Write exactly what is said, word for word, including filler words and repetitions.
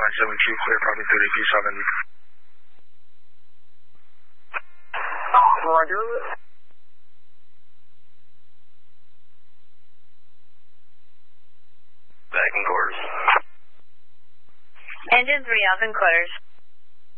nine seven two, clear, probably thirty feet seven. Roger. Back in quarters. Engine three off in quarters.